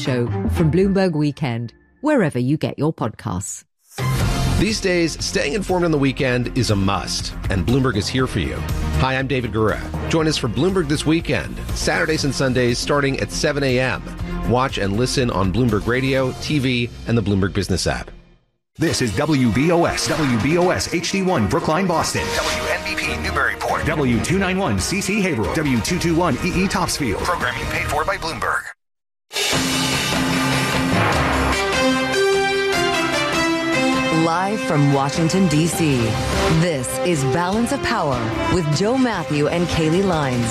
Show from Bloomberg Weekend, wherever you get your podcasts. These days, staying informed on the weekend is a must, and Bloomberg is here for you. Hi, I'm David Gura. Join us for Bloomberg This Weekend, Saturdays and Sundays starting at 7 a.m. Watch and listen on Bloomberg Radio, TV, and the Bloomberg Business app. This is WBOS HD1 Brookline, Boston. WNBP Newburyport. W291CC Haverhill. W221EE Topsfield. Programming paid for by Bloomberg. Live from Washington, D.C., this is Balance of Power with Joe Matthew and Kaylee Lines.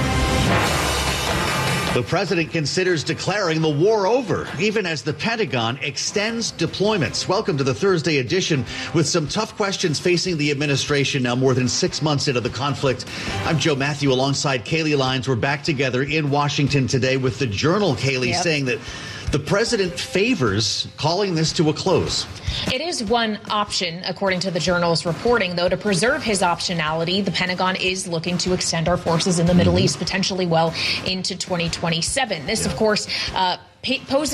The president considers declaring the war over, even as the Pentagon extends deployments. Welcome to the Thursday edition with some tough questions facing the administration now more than 6 months into the conflict. I'm Joe Matthew alongside Kaylee Lines. We're back together in Washington today with the Journal, Kaylee, saying that the president favors calling this to a close. It is one option, according to the Journal's reporting, though. To preserve his optionality, the Pentagon is looking to extend our forces in the Middle East potentially well into 2027. This, of course, paints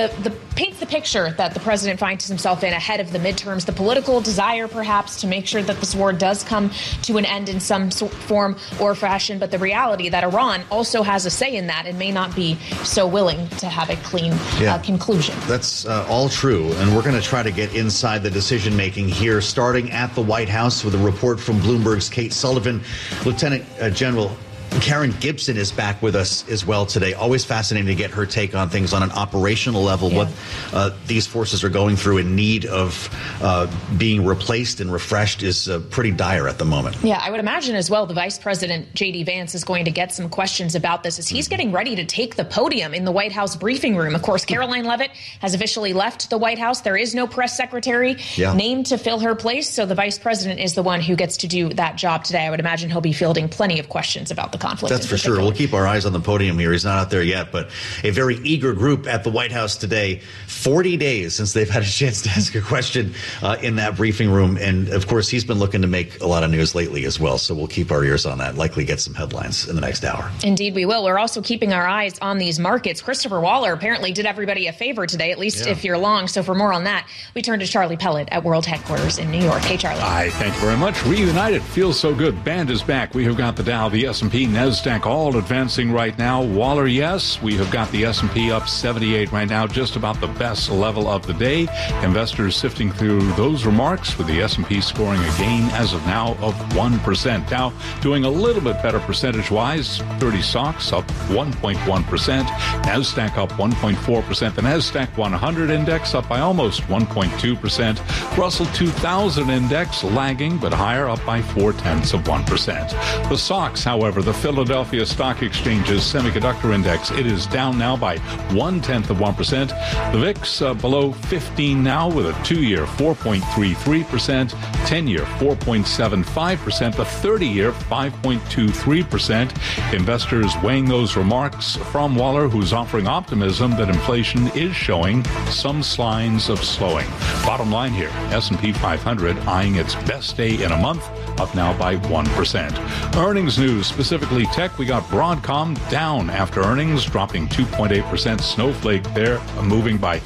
the picture that the president finds himself in ahead of the midterms, the political desire perhaps to make sure that this war does come to an end in some form or fashion, but the reality that Iran also has a say in that and may not be so willing to have a clean conclusion. That's all true, and we're going to try to get inside the decision making here, starting at the White House with a report from Bloomberg's Kate Sullivan. Lieutenant General Karen Gibson is back with us as well today. Always fascinating to get her take on things on an operational level, what these forces are going through in need of being replaced and refreshed is pretty dire at the moment. Yeah, I would imagine as well the Vice President, J.D. Vance, is going to get some questions about this as he's getting ready to take the podium in the White House briefing room. Of course, Caroline Leavitt has officially left the White House. There is no press secretary named to fill her place, so the Vice President is the one who gets to do that job today. I would imagine he'll be fielding plenty of questions about the conflict. That's for sure. We'll keep our eyes on the podium here. He's not out there yet, but a very eager group at the White House today. 40 days since they've had a chance to ask a question in that briefing room. And of course, he's been looking to make a lot of news lately as well. So we'll keep our ears on that. Likely get some headlines in the next hour. Indeed, we will. We're also keeping our eyes on these markets. Christopher Waller apparently did everybody a favor today, at least if you're long. So for more on that, we turn to Charlie Pellet at World Headquarters in New York. Hey, Charlie. Hi, thank you very much. Reunited. Feels so good. Band is back. We have got the Dow, the S&P, NASDAQ all advancing right now. Waller, yes. We have got the S&P up 78 right now, just about the best level of the day. Investors sifting through those remarks with the S&P scoring a gain as of now of 1%. Dow doing a little bit better percentage-wise. 30 stocks up 1.1%. NASDAQ up 1.4%. The NASDAQ 100 index up by almost 1.2%. Russell 2000 index lagging but higher, up by 0.4%. The SOX, however, the Philadelphia Stock Exchange's semiconductor index, it is down now by 0.1%. The VIX below 15 now with a 2-year 4.33%, 10-year 4.75%, the 30-year 5.23%. Investors weighing those remarks from Waller, who's offering optimism that inflation is showing some signs of slowing. Bottom line here, S&P 500 eyeing its best day in a month, up now by 1%. Earnings news, specifically tech. We got Broadcom down after earnings, dropping 2.8%. Snowflake there, moving by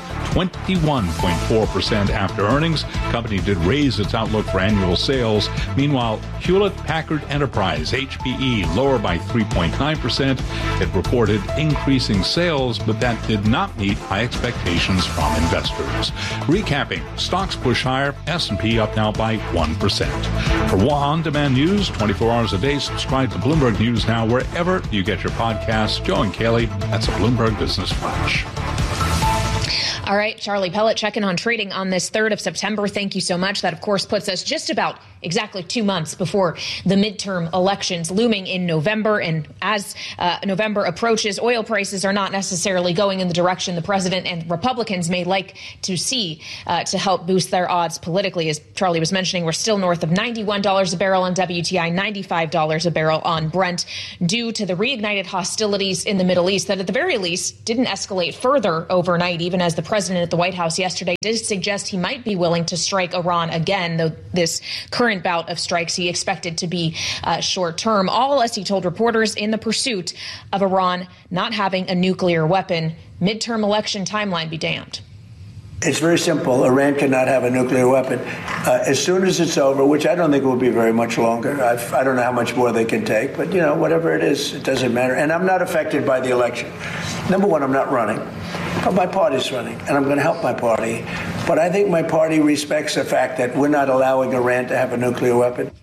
21.4% after earnings. Company did raise its outlook for annual sales. Meanwhile, Hewlett-Packard Enterprise, HPE, lower by 3.9%. It reported increasing sales, but that did not meet high expectations from investors. Recapping, stocks push higher, S&P up now by 1%. For on-demand news, 24 hours a day, subscribe to Bloomberg News Now wherever you get your podcasts. Joe and Kaylee, that's a Bloomberg Business Flash. All right, Charlie Pellet checking on trading on this 3rd of September. Thank you so much. That, of course, puts us just about exactly 2 months before the midterm elections looming in November. And as November approaches, oil prices are not necessarily going in the direction the president and Republicans may like to see to help boost their odds politically. As Charlie was mentioning, we're still north of $91 a barrel on WTI, $95 a barrel on Brent, due to the reignited hostilities in the Middle East that at the very least didn't escalate further overnight, even as the president president at the White House yesterday did suggest he might be willing to strike Iran again, though this current bout of strikes he expected to be short term, all, as he told reporters, in the pursuit of Iran not having a nuclear weapon. Midterm election timeline be damned. It's very simple. Iran cannot have a nuclear weapon. As soon as it's over, which I don't think will be very much longer. I don't know how much more they can take, but, whatever it is, it doesn't matter. And I'm not affected by the election. Number one, I'm not running, but my party's running, and I'm going to help my party. But I think my party respects the fact that we're not allowing Iran to have a nuclear weapon.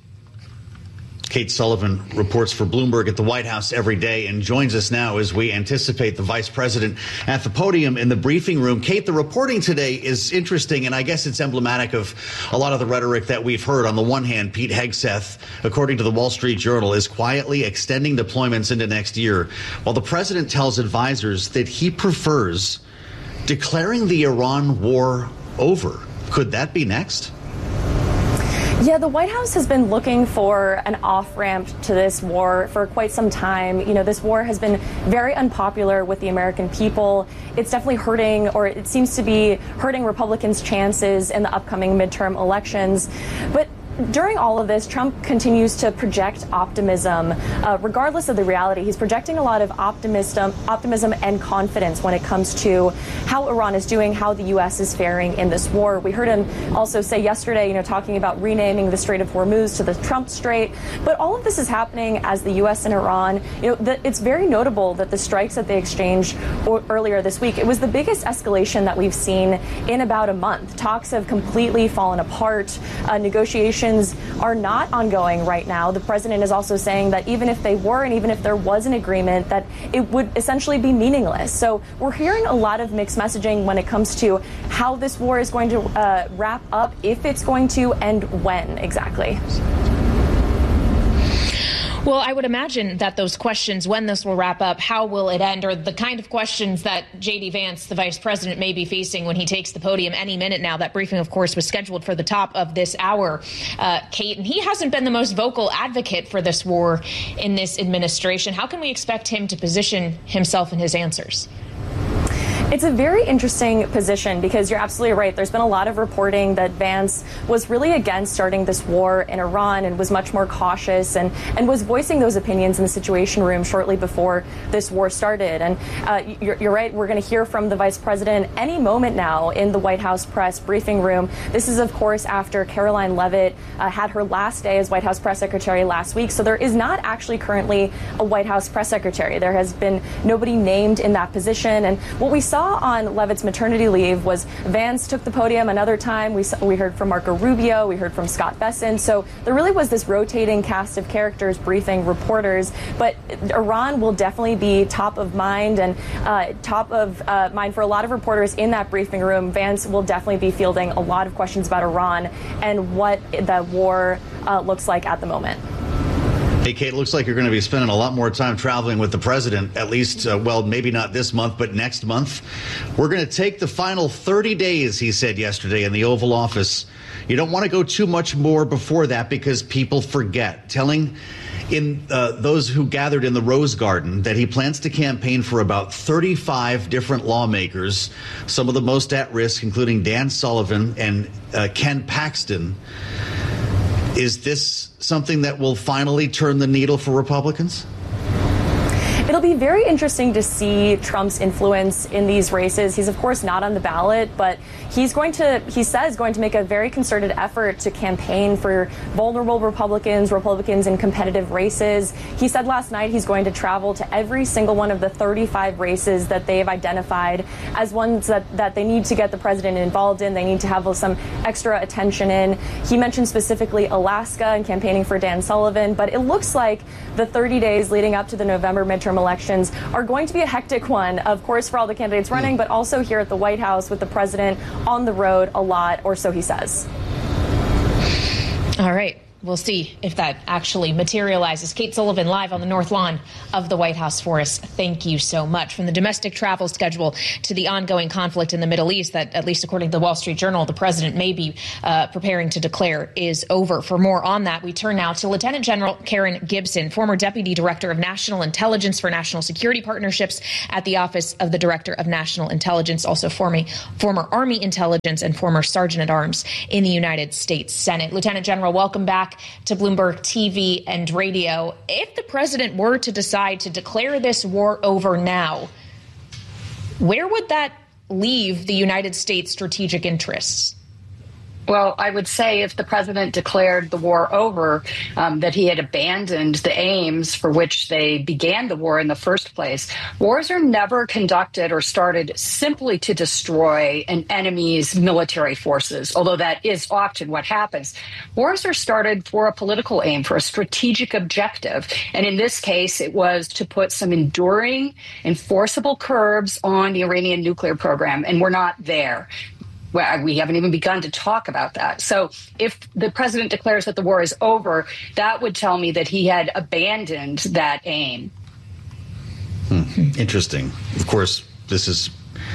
Kate Sullivan reports for Bloomberg at the White House every day and joins us now as we anticipate the vice president at the podium in the briefing room. Kate, the reporting today is interesting, and I guess it's emblematic of a lot of the rhetoric that we've heard. On the one hand, Pete Hegseth, according to the Wall Street Journal, is quietly extending deployments into next year, while the president tells advisors that he prefers declaring the Iran war over. Could that be next? Yeah, the White House has been looking for an off-ramp to this war for quite some time. This war has been very unpopular with the American people. It's definitely hurting, or it seems to be hurting Republicans' chances in the upcoming midterm elections. But during all of this, Trump continues to project optimism, regardless of the reality. He's projecting a lot of optimism and confidence when it comes to how Iran is doing, how the U.S. is faring in this war. We heard him also say yesterday, talking about renaming the Strait of Hormuz to the Trump Strait. But all of this is happening as the U.S. and Iran, it's very notable that the strikes that they exchanged earlier this week, it was the biggest escalation that we've seen in about a month. Talks have completely fallen apart. Negotiations are not ongoing right now. The president is also saying that even if they were, and even if there was an agreement, that it would essentially be meaningless. So we're hearing a lot of mixed messaging when it comes to how this war is going to wrap up, if it's going to, and when exactly. Well, I would imagine that those questions, when this will wrap up, how will it end, are the kind of questions that J.D. Vance, the vice president, may be facing when he takes the podium any minute now. That briefing, of course, was scheduled for the top of this hour, Kate, and he hasn't been the most vocal advocate for this war in this administration. How can we expect him to position himself in his answers? It's a very interesting position because you're absolutely right. There's been a lot of reporting that Vance was really against starting this war in Iran and was much more cautious and was voicing those opinions in the Situation Room shortly before this war started. And you're right. We're going to hear from the vice president any moment now in the White House press briefing room. This is, of course, after Caroline Leavitt had her last day as White House press secretary last week. So there is not actually currently a White House press secretary. There has been nobody named in that position. And what we saw on Leavitt's maternity leave was Vance took the podium another time. We heard from Marco Rubio. We heard from Scott Bessent. So there really was this rotating cast of characters briefing reporters. But Iran will definitely be top of mind and top of mind for a lot of reporters in that briefing room. Vance will definitely be fielding a lot of questions about Iran and what the war looks like at the moment. Hey, Kate, it looks like you're going to be spending a lot more time traveling with the president, at least, maybe not this month, but next month. We're going to take the final 30 days, he said yesterday in the Oval Office. You don't want to go too much more before that because people forget. Telling those who gathered in the Rose Garden that he plans to campaign for about 35 different lawmakers, some of the most at risk, including Dan Sullivan and Ken Paxton. Is this something that will finally turn the needle for Republicans? It'll be very interesting to see Trump's influence in these races. He's, of course, not on the ballot, but he says going to make a very concerted effort to campaign for vulnerable Republicans in competitive races. He said last night he's going to travel to every single one of the 35 races that they've identified as ones that they need to get the president involved in. They need to have some extra attention in. He mentioned specifically Alaska and campaigning for Dan Sullivan, but it looks like the 30 days leading up to the November midterm elections are going to be a hectic one, of course, for all the candidates running, but also here at the White House with the president on the road a lot, or so he says. All right. we'll see if that actually materializes. Kate Sullivan live on the North Lawn of the White House for us. Thank you so much. From the domestic travel schedule to the ongoing conflict in the Middle East that, at least according to the Wall Street Journal, the president may be preparing to declare is over. For more on that, we turn now to Lieutenant General Karen Gibson, former Deputy Director of National Intelligence for National Security Partnerships at the Office of the Director of National Intelligence, also former Army Intelligence and former Sergeant at Arms in the United States Senate. Lieutenant General, welcome back to Bloomberg TV and radio. If the president were to decide to declare this war over now, where would that leave the United States strategic interests? Well, I would say if the president declared the war over, that he had abandoned the aims for which they began the war in the first place. Wars are never conducted or started simply to destroy an enemy's military forces, although that is often what happens. Wars are started for a political aim, for a strategic objective. And in this case, it was to put some enduring, enforceable curbs on the Iranian nuclear program. And we're not there. We haven't even begun to talk about that. So if the president declares that the war is over, that would tell me that he had abandoned that aim. Interesting. Of course, this is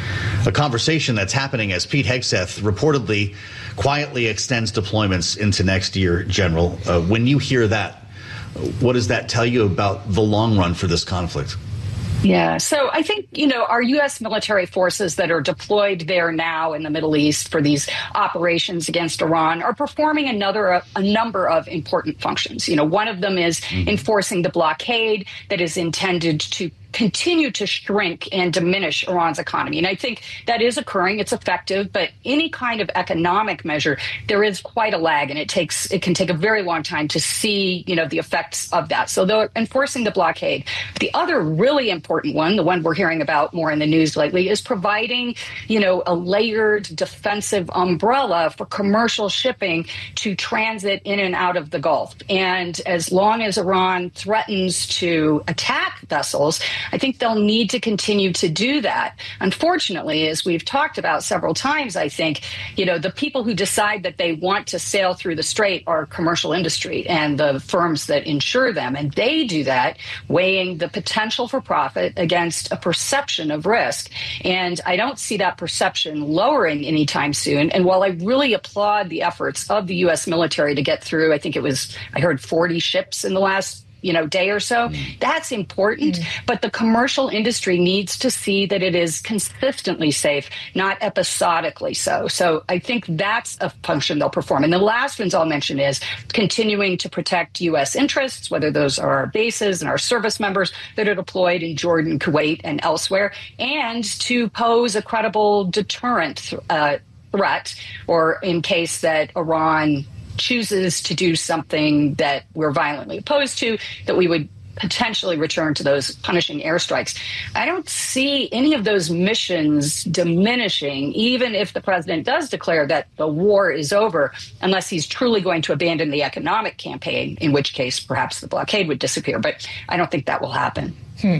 a conversation that's happening as Pete Hegseth reportedly quietly extends deployments into next year, General. When you hear that, what does that tell you about the long run for this conflict? Yeah. So I think, our U.S. military forces that are deployed there now in the Middle East for these operations against Iran are performing a number of important functions. One of them is enforcing the blockade that is intended to continue to shrink and diminish Iran's economy. And I think that is occurring. It's effective. But any kind of economic measure, there is quite a lag, and it can take a very long time to see, the effects of that. So they're enforcing the blockade. The other really important one, the one we're hearing about more in the news lately, is providing, a layered defensive umbrella for commercial shipping to transit in and out of the Gulf. And as long as Iran threatens to attack vessels, I think they'll need to continue to do that. Unfortunately, as we've talked about several times, I think, the people who decide that they want to sail through the strait are commercial industry and the firms that insure them. And they do that weighing the potential for profit against a perception of risk. And I don't see that perception lowering anytime soon. And while I really applaud the efforts of the U.S. military to get through, I heard 40 ships in the last day or so. That's important. But the commercial industry needs to see that it is consistently safe, not episodically so. So I think that's a function they'll perform. And the last ones I'll mention is continuing to protect U.S. interests, whether those are our bases and our service members that are deployed in Jordan, Kuwait, and elsewhere, and to pose a credible deterrent threat, or in case that Iran chooses to do something that we're violently opposed to, that we would potentially return to those punishing airstrikes. I don't see any of those missions diminishing, even if the president does declare that the war is over, unless he's truly going to abandon the economic campaign, in which case perhaps the blockade would disappear. But I don't think that will happen.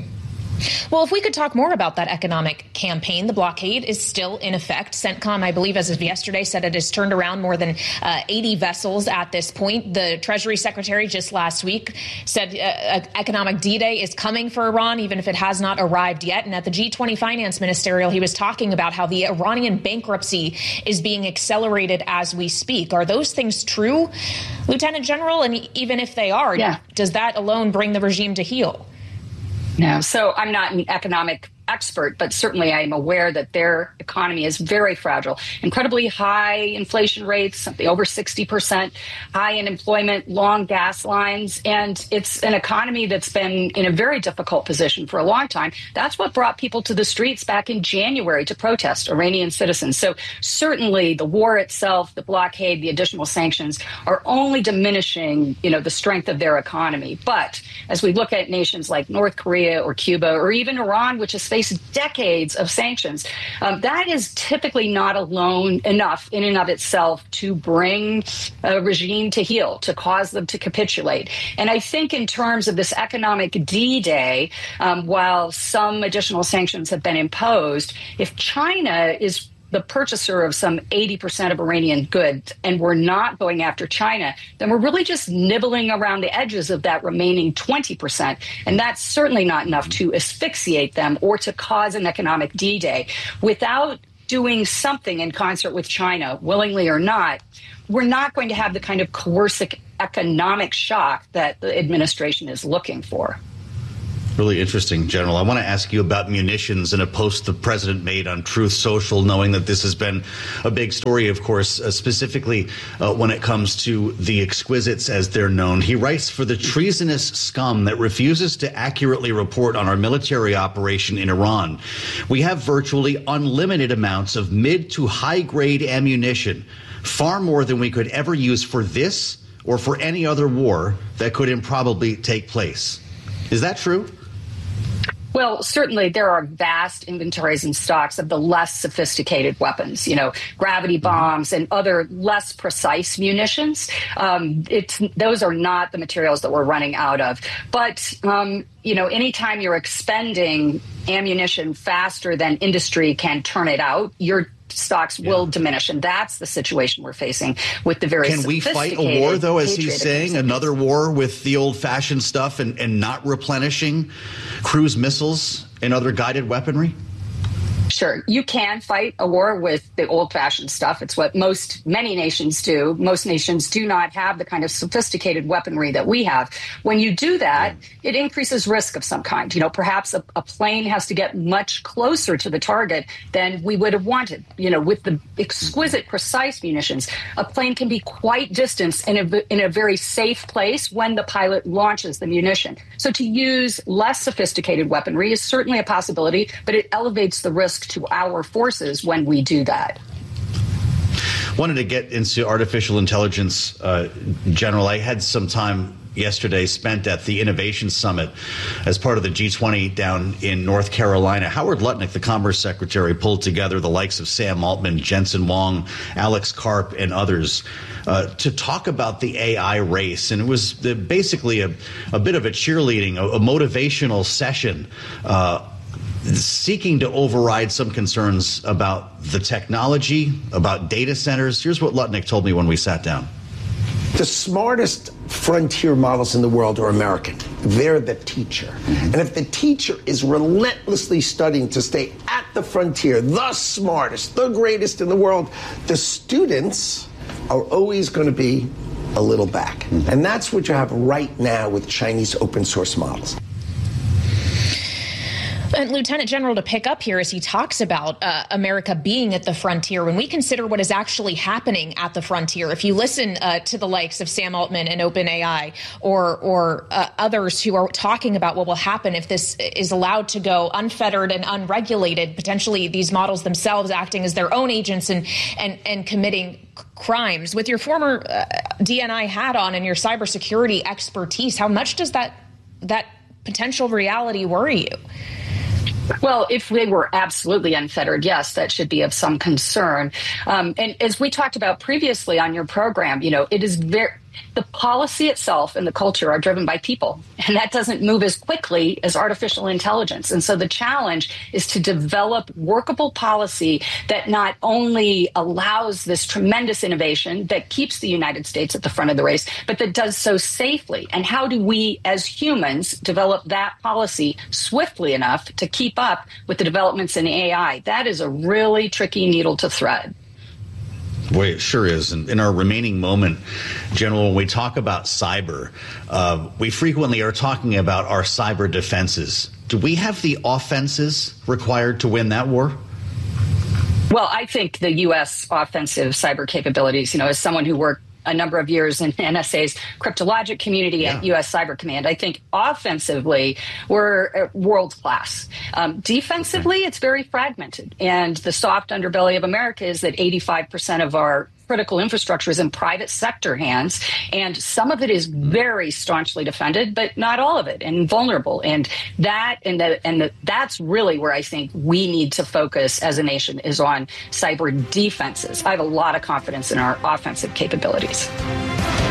Well, if we could talk more about that economic campaign, the blockade is still in effect. CENTCOM, I believe, as of yesterday, said it has turned around more than 80 vessels at this point. The Treasury Secretary just last week said economic D-Day is coming for Iran, even if it has not arrived yet. And at the G20 Finance Ministerial, he was talking about how the Iranian bankruptcy is being accelerated as we speak. Are those things true, Lieutenant General? And even if they are, does that alone bring the regime to heel? No. So I'm not an economic expert, but certainly I am aware that their economy is very fragile, incredibly high inflation rates, something over 60%, high unemployment, long gas lines, and it's an economy that's been in a very difficult position for a long time. That's what brought people to the streets back in January to protest, Iranian citizens. So certainly the war itself, the blockade, the additional sanctions are only diminishing, the strength of their economy. But as we look at nations like North Korea or Cuba or even Iran, which has faced decades of sanctions, that is typically not alone enough in and of itself to bring a regime to heel, to cause them to capitulate. And I think in terms of this economic D-Day, while some additional sanctions have been imposed, if China is the purchaser of some 80% of Iranian goods and we're not going after China, then we're really just nibbling around the edges of that remaining 20%. And that's certainly not enough to asphyxiate them or to cause an economic D-Day. Without doing something in concert with China, willingly or not, we're not going to have the kind of coercive economic shock that the administration is looking for. Really interesting, General. I want to ask you about munitions and a post the president made on Truth Social, knowing that this has been a big story, of course, specifically when it comes to the exquisites, as they're known. He writes, "For the treasonous scum that refuses to accurately report on our military operation in Iran, we have virtually unlimited amounts of mid to high grade ammunition, far more than we could ever use for this or for any other war that could improbably take place." Is that true? Well, certainly there are vast inventories and stocks of the less sophisticated weapons, gravity bombs and other less precise munitions. Those are not the materials that we're running out of. But, anytime you're expending ammunition faster than industry can turn it out, your stocks will diminish. And that's the situation we're facing with the very sophisticated. Can we fight a war, though, as he's saying, another war with the old-fashioned stuff and not replenishing cruise missiles and other guided weaponry? Sure, you can fight a war with the old-fashioned stuff. It's what many nations do. Most nations do not have the kind of sophisticated weaponry that we have. When you do that, it increases risk of some kind. Perhaps a plane has to get much closer to the target than we would have wanted. With the exquisite, precise munitions, a plane can be quite distant in a very safe place when the pilot launches the munition. So to use less sophisticated weaponry is certainly a possibility, but it elevates the risk to our forces when we do that. Wanted to get into artificial intelligence, General. I had some time yesterday spent at the Innovation Summit as part of the G20 down in North Carolina. Howard Lutnick, the Commerce Secretary, pulled together the likes of Sam Altman, Jensen Huang, Alex Karp, and others to talk about the AI race. And it was basically a bit of a cheerleading, a motivational session seeking to override some concerns about the technology, about data centers. Here's what Lutnick told me when we sat down. The smartest frontier models in the world are American. They're the teacher. And if the teacher is relentlessly studying to stay at the frontier, the smartest, the greatest in the world, the students are always going to be a little back. And that's what you have right now with Chinese open source models. And Lieutenant General, to pick up here as he talks about America being at the frontier, when we consider what is actually happening at the frontier, if you listen to the likes of Sam Altman and OpenAI or others who are talking about what will happen if this is allowed to go unfettered and unregulated, potentially these models themselves acting as their own agents and committing crimes. With your former DNI hat on and your cybersecurity expertise, how much does that potential reality worry you? Well, if they were absolutely unfettered, yes, that should be of some concern. And as we talked about previously on your program, it is the policy itself and the culture are driven by people, and that doesn't move as quickly as artificial intelligence. And so the challenge is to develop workable policy that not only allows this tremendous innovation that keeps the United States at the front of the race, but that does so safely. And how do we as humans develop that policy swiftly enough to keep up with the developments in AI? That is a really tricky needle to thread. Boy, it sure is. And in our remaining moment, General, when we talk about cyber, we frequently are talking about our cyber defenses. Do we have the offenses required to win that war? Well, I think the U.S. offensive cyber capabilities, as someone who worked a number of years in NSA's cryptologic community at U.S. Cyber Command, I think offensively we're world class. Defensively, it's very fragmented. And the soft underbelly of America is that 85% of our critical infrastructure is in private sector hands, and some of it is very staunchly defended, but not all of it, and vulnerable. And that's really where I think we need to focus as a nation, is on cyber defenses. I have a lot of confidence in our offensive capabilities.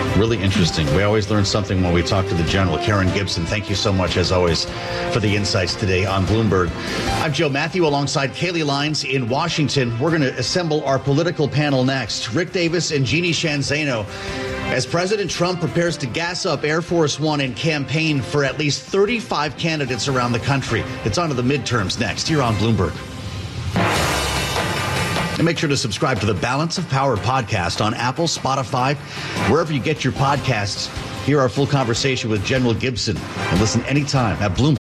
Really interesting. We always learn something when we talk to the general. Karen Gibson, thank you so much, as always, for the insights today on Bloomberg. I'm Joe Matthew alongside Kaylee Lines in Washington. We're going to assemble our political panel next. Rick Davis and Jeannie Shanzano. As President Trump prepares to gas up Air Force One and campaign for at least 35 candidates around the country. It's on to the midterms next here on Bloomberg. And make sure to subscribe to the Balance of Power podcast on Apple, Spotify, wherever you get your podcasts. Hear our full conversation with General Gibson and listen anytime at Bloomberg.